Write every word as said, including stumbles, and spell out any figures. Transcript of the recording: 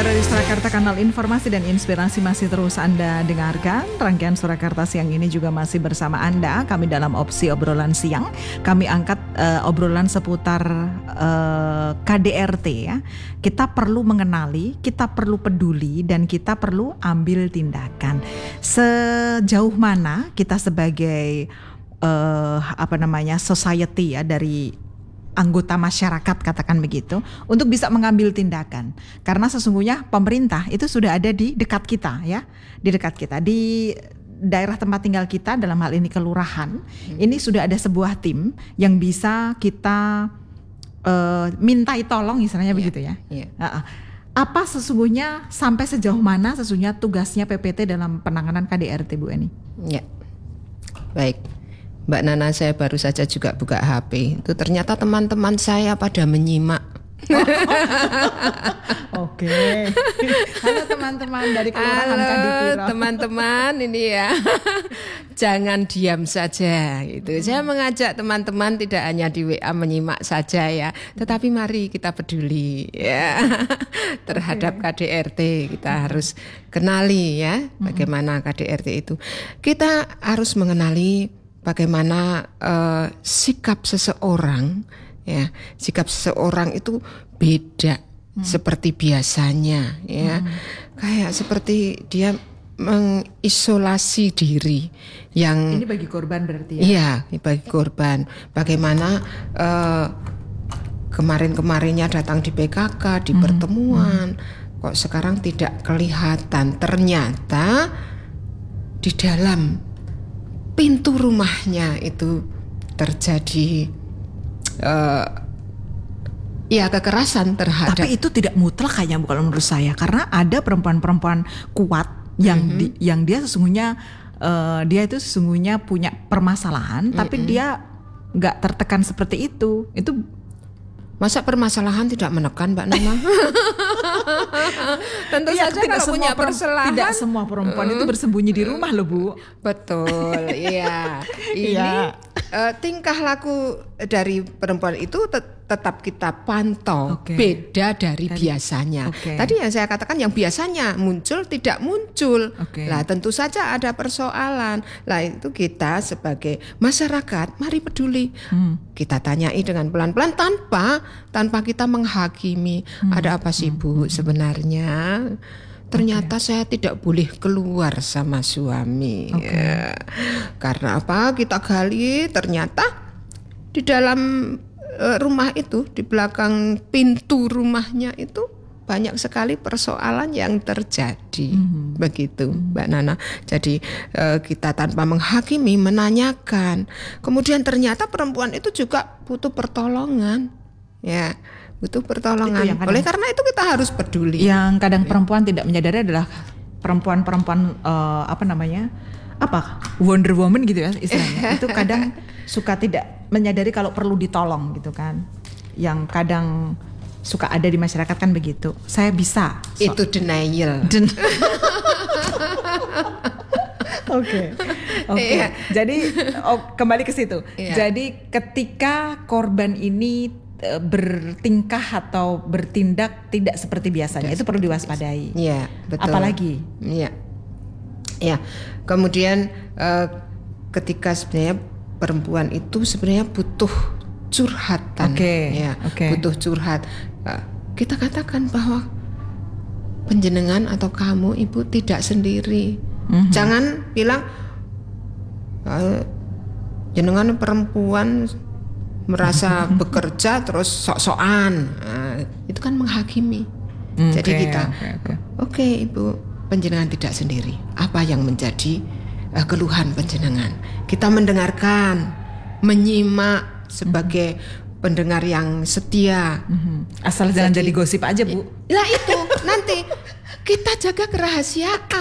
Radio Surakarta, kanal informasi dan inspirasi masih terus Anda dengarkan. Rangkaian Surakarta siang ini juga masih bersama Anda. Kami dalam opsi obrolan siang, kami angkat uh, obrolan seputar uh, K D R T ya. Kita perlu mengenali, kita perlu peduli, dan kita perlu ambil tindakan. Sejauh mana kita sebagai uh, apa namanya society ya, dari anggota masyarakat katakan begitu, untuk bisa mengambil tindakan, karena sesungguhnya pemerintah itu sudah ada di dekat kita ya, di dekat kita, di daerah tempat tinggal kita, dalam hal ini kelurahan. hmm. Ini sudah ada sebuah tim yang bisa kita uh, mintai tolong istilahnya, yeah. begitu ya. yeah. uh, uh. Apa sesungguhnya, sampai sejauh mana sesungguhnya tugasnya P P T dalam penanganan K D R T, Bu Eni? Ya, baik Mbak Nana, saya baru saja juga buka H P. Itu ternyata teman-teman saya pada menyimak. Oke. Okay. Halo teman-teman dari Kelurahan Kadipiro. Halo teman-teman, ini ya. Jangan diam saja gitu. Hmm. Saya mengajak teman-teman tidak hanya di W A menyimak saja ya, tetapi mari kita peduli ya terhadap okay. K D R T. Kita hmm. harus kenali ya bagaimana K D R T itu. Kita harus mengenali bagaimana uh, sikap seseorang, ya, sikap seseorang itu beda hmm. seperti biasanya, ya, hmm. kayak seperti dia mengisolasi diri, yang ini bagi korban berarti ya? Iya, bagi korban. Bagaimana uh, kemarin-kemarinnya datang di P K K, di hmm. pertemuan, hmm. kok sekarang tidak kelihatan. Ternyata di dalam pintu rumahnya itu terjadi uh, ya kekerasan terhadap. Tapi itu tidak mutlak kayaknya, bukan menurut saya, karena ada perempuan-perempuan kuat yang mm-hmm. di, yang dia sesungguhnya uh, dia itu sesungguhnya punya permasalahan, mm-hmm. tapi dia nggak tertekan seperti itu. Itu masa permasalahan tidak menekan, Mbak Nana? Tentu ya, saja kalau punya permasalahan. Tidak semua perempuan uh, itu bersembunyi di rumah loh, Bu. Betul, iya. Ini ya. uh, tingkah laku dari perempuan itu tet- tetap kita pantau, okay. beda dari, dari biasanya. Okay. Tadi yang saya katakan, yang biasanya muncul tidak muncul. Okay. Lah tentu saja ada persoalan. Lah itu kita sebagai masyarakat, mari peduli. Hmm. Kita tanyai dengan pelan-pelan tanpa tanpa kita menghakimi. Hmm. Ada apa sih, Bu, hmm. sebenarnya? Ternyata okay. saya tidak boleh keluar sama suami. Okay. Ya. Karena apa? Kita gali, ternyata di dalam rumah itu, di belakang pintu rumahnya itu banyak sekali persoalan yang terjadi. Mm-hmm. Begitu, Mbak Nana. Jadi kita tanpa menghakimi, menanyakan. Kemudian ternyata perempuan itu juga butuh pertolongan. Ya, butuh pertolongan. Oleh karena itu kita harus peduli. Yang kadang perempuan tidak menyadari adalah perempuan-perempuan uh, apa namanya? apa Wonder Woman gitu ya istilahnya. Itu kadang suka tidak menyadari kalau perlu ditolong gitu kan. Yang kadang suka ada di masyarakat kan begitu. Saya bisa. So. Itu denial. Den- Oke. Oke. Iya. Jadi oh, kembali ke situ. Iya. Jadi ketika korban ini e, bertingkah atau bertindak tidak seperti biasanya, tidak itu perlu diwaspadai. Iya, betul. Apalagi? Iya. Ya, kemudian uh, ketika sebenarnya perempuan itu sebenarnya butuh curhatan, okay, ya, okay. butuh curhat. Uh, kita katakan bahwa penjenengan atau kamu, Ibu, tidak sendiri. Mm-hmm. Jangan bilang uh, jenengan perempuan merasa bekerja terus sok-sokan, uh, itu kan menghakimi. Okay, Jadi kita, oke, okay, okay. okay, Ibu, penjenengan tidak sendiri. Apa yang menjadi uh, keluhan penjenengan? Kita mendengarkan, menyimak sebagai mm-hmm. pendengar yang setia. Mm-hmm. Asal jangan jadi gosip aja, Bu. Lah itu nanti kita jaga kerahasiaan.